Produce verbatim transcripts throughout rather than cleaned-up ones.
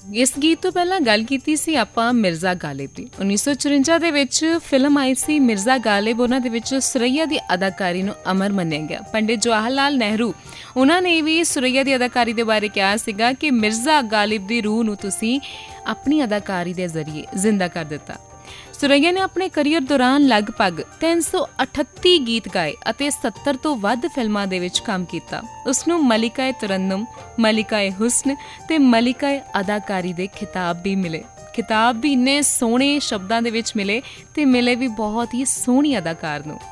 इस गीत तो पहला गल कीती सी आपां मिर्ज़ा गालिब दी। उन्नीस सौ चुरंजा दे विच फिल्म आई सी मिर्ज़ा गालिब। उन्हां दे विच सुरैया दी अदाकारी नूं अमर मन्निया गया। पंडित जवाहर लाल नेहरू उन्हां ने भी सुरैया दी अदाकारी दे बारे कहा सीगा कि मिर्ज़ा गालिब दी रूह नूं तुसीं अपनी अदाकारी दे जरिए जिंदा कर दिता। सुरैया ने अपने करियर दौरान लगभग तीन सौ अठत्ती गीत गाए ਅਤੇ सत्तर ਤੋਂ ਵੱਧ ਫਿਲਮਾਂ ਦੇ ਵਿੱਚ ਕੰਮ ਕੀਤਾ। ਉਸ ਨੂੰ ਮਲਿਕਾ ਤਰन्नुम, ਮਲਿਕਾ ਹੁਸਨ ਤੇ ਮਲਿਕਾ ਅਦਾਕਾਰੀ ਦੇ ਖਿਤਾਬ ਵੀ ਮਿਲੇ। ਖਿਤਾਬ ਵੀ ਇੰਨੇ ਸੋਹਣੇ ਸ਼ਬਦਾਂ ਦੇ ਵਿੱਚ ਮਿਲੇ ਤੇ ਮਿਲੇ ਵੀ ਬਹੁਤ ਹੀ ਸੋਹਣੀ ਅਦਾਕਾਰ ਨੂੰ।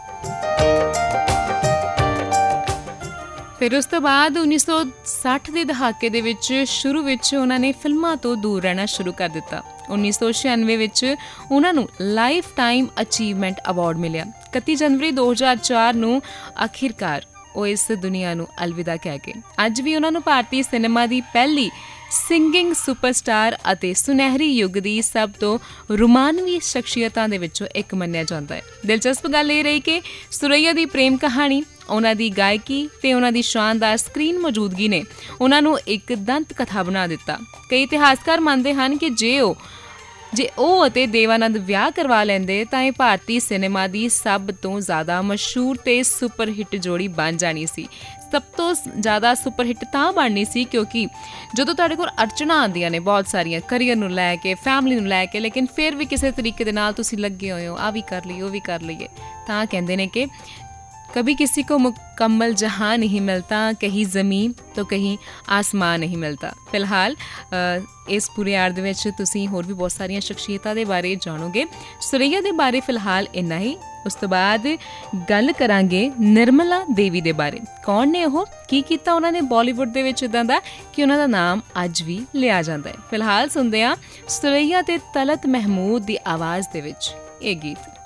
ਫਿਰ ਉਸ ਤੋਂ ਬਾਅਦ ਉੱਨੀ ਸੌ ਸੱਠ ਦੇ ਦਹਾਕੇ ਦੇ ਵਿੱਚ ਸ਼ੁਰੂ ਵਿੱਚ ਉਹਨਾਂ ਨੇ ਫਿਲਮਾਂ ਤੋਂ ਦੂਰ ਰਹਿਣਾ ਸ਼ੁਰੂ ਕਰ ਦਿੱਤਾ। ਉੱਨੀ ਸੌ ਛਿਆਨਵੇਂ ਵਿੱਚ ਉਹਨਾਂ ਨੂੰ ਲਾਈਫ ਟਾਈਮ ਅਚੀਵਮੈਂਟ ਅਵਾਰਡ ਮਿਲਿਆ। ਇਕੱਤੀ ਜਨਵਰੀ ਦੋ ਹਜ਼ਾਰ ਚਾਰ ਨੂੰ ਆਖਿਰਕਾਰ ਉਹ ਇਸ ਦੁਨੀਆ ਨੂੰ ਅਲਵਿਦਾ ਕਹਿ ਗਏ। ਅੱਜ ਵੀ ਉਹਨਾਂ ਨੂੰ ਭਾਰਤੀ ਸਿਨੇਮਾ ਦੀ ਪਹਿਲੀ ਸਿੰਗਿੰਗ ਸੁਪਰਸਟਾਰ ਅਤੇ ਸੁਨਹਿਰੀ ਯੁੱਗ ਦੀ ਸਭ ਤੋਂ ਰੋਮਾਨਵੀ ਸ਼ਖਸੀਅਤਾਂ ਦੇ ਵਿੱਚੋਂ ਇੱਕ ਮੰਨਿਆ ਜਾਂਦਾ ਹੈ। ਦਿਲਚਸਪ ਗੱਲ ਇਹ ਰਹੀ ਕਿ ਸੁਰੈਇਆ ਦੀ ਪ੍ਰੇਮ ਕਹਾਣੀ, ਉਹਨਾਂ ਦੀ ਗਾਇਕੀ ਤੇ ਉਹਨਾਂ ਦੀ ਸ਼ਾਨਦਾਰ ਸਕਰੀਨ ਮੌਜੂਦਗੀ ਨੇ ਉਹਨਾਂ ਨੂੰ ਇੱਕ ਦੰਤ ਕਥਾ ਬਣਾ ਦਿੱਤਾ। ਕਈ ਇਤਿਹਾਸਕਾਰ ਮੰਨਦੇ ਹਨ ਕਿ ਜੇ ਉਹ ਜੇ ਉਹ ਅਤੇ ਦੇਵਾਨੰਦ ਵਿਆਹ ਕਰਵਾ ਲੈਂਦੇ ਤਾਂ ਇਹ ਭਾਰਤੀ ਸਿਨੇਮਾ ਦੀ ਸਭ ਤੋਂ ਜ਼ਿਆਦਾ ਮਸ਼ਹੂਰ ਤੇ ਸੁਪਰ ਹਿੱਟ ਜੋੜੀ ਬਣ ਜਾਣੀ ਸੀ। ਸਭ ਤੋਂ ਜ਼ਿਆਦਾ ਸੁਪਰ ਹਿੱਟ ਤਾਂ ਬਣਨੀ ਸੀ ਕਿਉਂਕਿ ਜਦੋਂ ਤੁਹਾਡੇ ਕੋਲ ਅੜਚਣਾਂ ਆਉਂਦੀਆਂ ਨੇ ਬਹੁਤ ਸਾਰੀਆਂ, ਕਰੀਅਰ ਨੂੰ ਲੈ ਕੇ, ਫੈਮਿਲੀ ਨੂੰ ਲੈ ਕੇ, ਲੇਕਿਨ ਫਿਰ ਵੀ ਕਿਸੇ ਤਰੀਕੇ ਦੇ ਨਾਲ ਤੁਸੀਂ ਲੱਗੇ ਹੋਏ ਹੋ, ਆਹ ਵੀ ਕਰ ਲਈਏ ਉਹ ਵੀ ਕਰ ਲਈਏ, ਤਾਂ ਕਹਿੰਦੇ ਨੇ ਕਿ कभी किसी को मुकम्मल जहाँ नहीं मिलता, कहीं ज़मीन तो कहीं आसमान नहीं मिलता। फिलहाल इस पूरे आड़ दे विच तुसीं होर भी बहुत सारियां शख्सियतां दे बारे जानोगे। सुरैया दे बारे फिलहाल इन्ना ही। उस तो बाद गल करांगे निर्मला देवी दे बारे। कौन ने ओह, की कीता उन्हां ने बॉलीवुड दे विच इदां दा कि उन्हां दा नाम अज भी लिया जांदा है। फिलहाल सुनदे हां सुरैया ते तलत महमूद दी आवाज़ दे विच ये गीत।